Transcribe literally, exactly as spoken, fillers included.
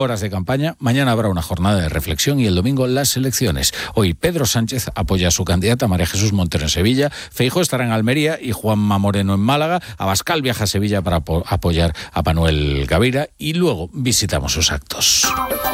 horas de campaña, mañana habrá una jornada de reflexión y el domingo las elecciones. Hoy Pedro Sánchez apoya a su candidata María Jesús Montero en Sevilla, Feijóo estará en Almería y Juanma Moreno en Málaga, Abascal viaja a Sevilla para apo- apoyar a Manuel Gabeira y luego visitamos sus actos.